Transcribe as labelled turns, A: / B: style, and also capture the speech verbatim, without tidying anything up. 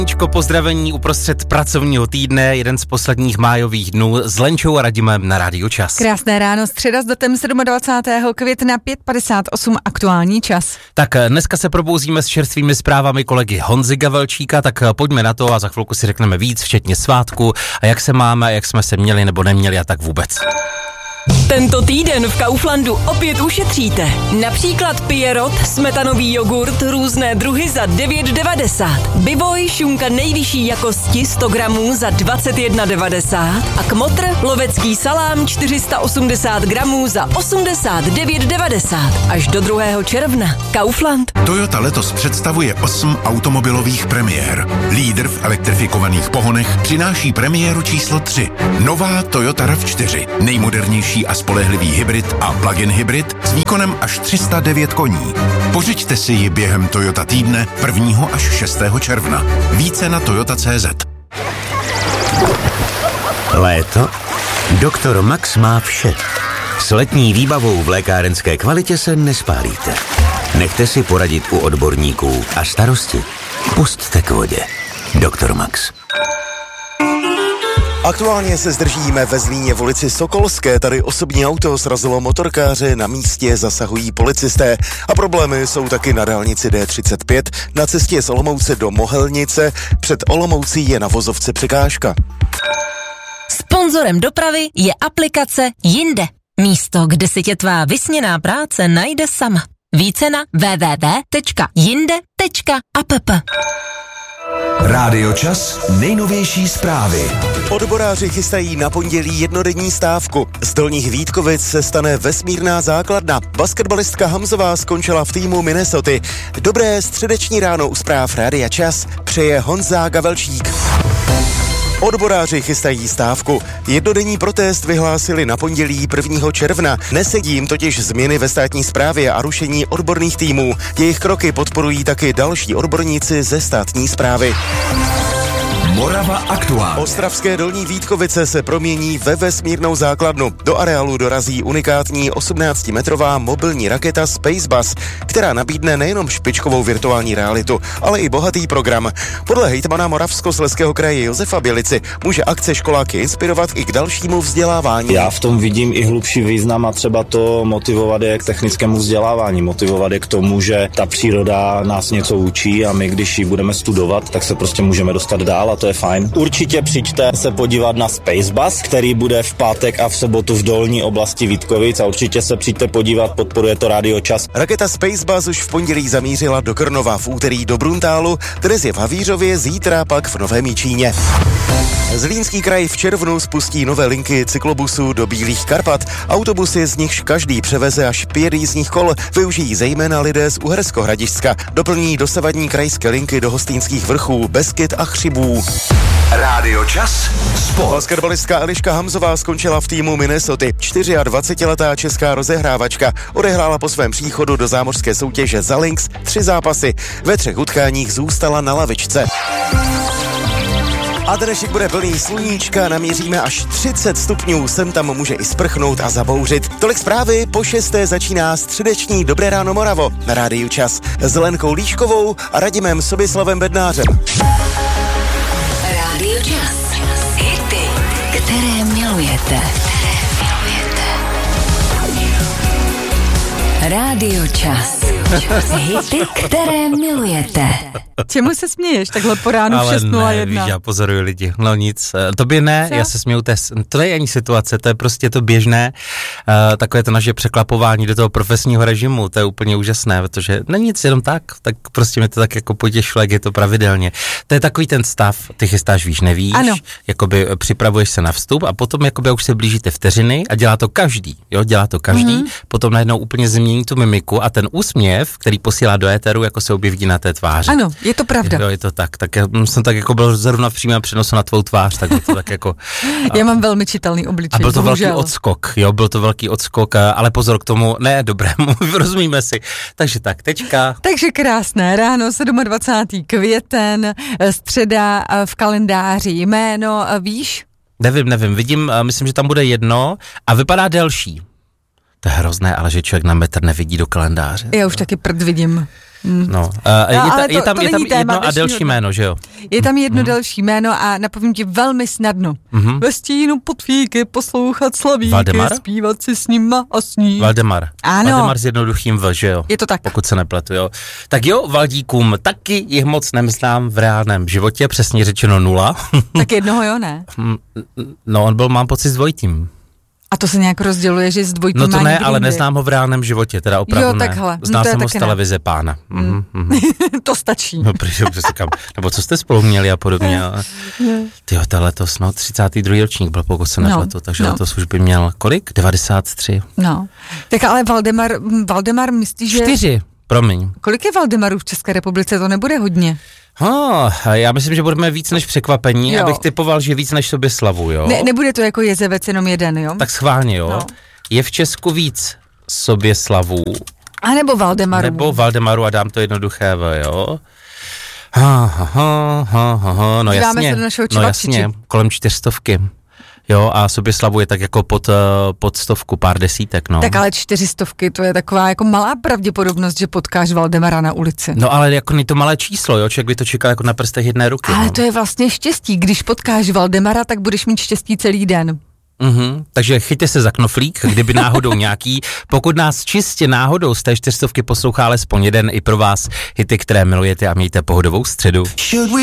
A: Pozdravení uprostřed pracovního týdne, jeden z posledních májových dnů s Lenčou a Radimem na Rádiu Čas.
B: Krásné ráno, středa s datem dvacátého sedmého května, pět padesát osm aktuální čas.
A: Tak dneska se probouzíme s čerstvými zprávami kolegy Honzy Gavelčíka, tak pojďme na to a za chvilku si řekneme víc, včetně svátku a jak se máme, jak jsme se měli nebo neměli a tak vůbec.
C: Tento týden v Kauflandu opět ušetříte. Například Pierrot, smetanový jogurt, různé druhy za devět devadesát. Bivoj, šunka nejvyšší jakosti sto gramů za dvacet jedna devadesát. A Kmotr, lovecký salám čtyři sta osmdesát gramů za osmdesát devět devadesát. Až do druhého června. Kaufland.
D: Toyota letos představuje osm automobilových premiér. Lídr v elektrifikovaných pohonech přináší premiéru číslo tři. Nová Toyota RAV čtyři. Nejmodernější a spolehlivý hybrid a plug-in hybrid s výkonem až tři sta devět koní. Pořiďte si ji během Toyota týdne prvního až šestého června. Více na toyota tečka cé zet.
E: Léto? Doktor Max má vše. S letní výbavou v lékárenské kvalitě se nespálíte. Nechte si poradit u odborníků a starosti pusťte k vodě. Doktor Max.
F: Aktuálně se zdržíme ve Zlíně v ulici Sokolské, tady osobní auto srazilo motorkáře, na místě zasahují policisté a problémy jsou taky na dálnici D třicet pět, na cestě z Olomouce do Mohelnice, před Olomoucí je na vozovce překážka.
C: Sponzorem dopravy je aplikace Jinde. Místo, kde si tě tvá vysněná práce najde sama. Více na w w w tečka jinde tečka app.
G: Rádio Čas, nejnovější zprávy.
F: Odboráři chystají na pondělí jednodenní stávku. Z Dolních Vítkovic se stane vesmírná základna. Basketbalistka Hamzová skončila v týmu Minnesota. Dobré středeční ráno u zpráv Rádia Čas přeje Honza Gavelčík. Odboráři chystají stávku. Jednodenní protest vyhlásili na pondělí prvního června. Nesedí jim totiž změny ve státní správě a rušení odborných týmů. Jejich kroky podporují taky další odborníci ze státní správy.
G: Morava aktuálně.
F: Ostravské Dolní Vítkovice se promění ve vesmírnou základnu. Do areálu dorazí unikátní osmnáctimetrová mobilní raketa Spacebus, která nabídne nejenom špičkovou virtuální realitu, ale i bohatý program. Podle hejtmana Moravskoslezského kraje Josefa Bělici může akce školáky inspirovat i k dalšímu vzdělávání.
H: Já v tom vidím i hlubší význam a třeba to motivovat je k technickému vzdělávání, motivovat je k tomu, že ta příroda nás něco učí a my, když ji budeme studovat, tak se prostě můžeme dostat dál. A to je fajn. Určitě přijďte se podívat na Spacebus, který bude v pátek a v sobotu v dolní oblasti Vítkovic a určitě se přijďte podívat, podporuje to Rádio Čas.
F: Raketa Spacebus už v pondělí zamířila do Krnova, v úterý do Bruntálu, dnes je v Havířově, zítra pak v Novém Jičíně. Zlínský kraj v červnu spustí nové linky cyklobusů do Bílých Karpat. Autobusy, z nichž každý převeze až pět jízdních kol, využijí zejména lidé z Uherskohradišťska. Doplní dosavadní krajské linky do Hostýnských vrchů, Beskyd a Chřibů.
G: Rádio Čas, sport.
F: Basketbalistka Eliška Hamzová skončila v týmu Minnesota. dvacetičtyřletá česká rozehrávačka odehrála po svém příchodu do zámořské soutěže za Lynx tři zápasy. Ve třech utkáních zůstala na lavičce. A dnešek bude plný sluníčka, namíříme až třicet stupňů, sem tam může i sprchnout a zabouřit. Tolik zprávy, po šesté začíná středeční Dobré ráno Moravo na Rádiu Čas s Lenkou Líškovou a Radimem Soběslavem Bednářem.
C: Rádio Čas. Hity, které milujete. Rádio Čas. Hity, které milujete.
B: Čemu se směješ takhle po ránu v šest nula jedna?
A: Ale ne, já pozoruju lidi. No nic, tobě ne, co? Já se směju, to, je, to není ani situace, to je prostě to běžné, uh, takové to naše překlapování do toho profesního režimu, to je úplně úžasné, protože není nic jenom tak, tak prostě mi to tak jako potěšilo, jak je to pravidelně. To je takový ten stav, ty chystáš, víš, nevíš, ano. Jakoby připravuješ se na vstup a potom jakoby už se blížíte vteřiny a dělá to každý, jo, dělá to každý, mm-hmm. Potom najednou úplně změní tu mimiku a ten úsměv, který posílá do éteru, jako se objeví na té tváři.
B: Ano, je to pravda.
A: Jo, je to tak. Tak já jsem tak jako byl zrovna v přímém přenosu na tvou tvář, tak to tak jako... A,
B: já mám velmi čitelný obličej.
A: A byl to
B: bohužel.
A: velký odskok, jo, byl to velký odskok, ale pozor k tomu, ne, dobrému, rozumíme si. Takže tak, teďka.
B: Takže krásné ráno, dvacátého sedmého květen, středa v kalendáři, jméno, víš?
A: Nevím, nevím, vidím, myslím, že tam bude jedno a vypadá delší. To je hrozné, ale že člověk na metr nevidí do kalendáře.
B: Já už taky prd vidím.
A: No, uh, je,
B: no,
A: ta,
B: to,
A: je tam,
B: to
A: je tam jedno a delší
B: dne.
A: jméno, že jo?
B: Je tam jedno
A: mm.
B: delší jméno a napovím ti velmi snadno.
A: Mm-hmm.
B: Ve stínu pod fíky poslouchat slavíky,
A: Valdemar?
B: zpívat si s nima a sní.
A: Valdemar.
B: Ano.
A: Valdemar s jednoduchým V, že jo?
B: Je to tak.
A: Pokud se nepletu, jo. Tak jo, Valdíkům, taky jich moc neznám v reálném životě, přesně řečeno nula.
B: Tak jednoho jo, ne?
A: No, on byl, mám pocit, s dvojitým.
B: A to se nějak rozděluje, že s dvojitým
A: No to
B: má
A: ne,
B: někdy
A: ale
B: jindy.
A: Neznám ho v reálném životě, teda opravdu
B: jo,
A: ne.
B: takhle.
A: Znám
B: no,
A: jsem ho z
B: ne.
A: televize Pána. Mm. Mm-hmm.
B: To stačí.
A: No, protože říkám, nebo co jste spolu měli a podobně. Tyjo, to letos, no, třicátý druhý ročník byl, pokud se nepletu, no, takže no. letos už by měl kolik? devadesát tři.
B: No, tak ale Valdemar, Valdemar myslí, že...
A: Čtyři, promiň.
B: Kolik je Valdemarů v České republice? To nebude hodně.
A: Oh, já myslím, že budeme víc než překvapení, jo. Abych typoval, že víc než Soběslavu, jo?
B: Ne, nebude to jako Jezevec jenom jeden, jo?
A: Tak schválně, jo? No. Je v Česku víc Soběslavů.
B: A nebo Valdemarů.
A: Nebo Valdemaru a dám to jednoduché V, jo? Ha, ha, ha, ha, ha. No
B: Díváme
A: jasně,
B: se do našeho
A: no jasně, kolem čtyřstovky. Jo, a Soběslavu je tak jako pod, pod stovku, pár desítek, no.
B: Tak ale čtyřistovky, to je taková jako malá pravděpodobnost, že potkáš Valdemara na ulici.
A: No ale jako není to malé číslo, jo, člověk by to čekal jako na prstech jedné ruky.
B: Ale
A: no.
B: to je vlastně štěstí, když potkáš Valdemara, tak budeš mít štěstí celý den.
A: Mm-hmm. Takže chyťte se za knoflík, kdyby náhodou nějaký, pokud nás čistě náhodou z té čtyřstovky poslouchá alespoň jeden i pro vás hity, které milujete a mějte pohodovou středu.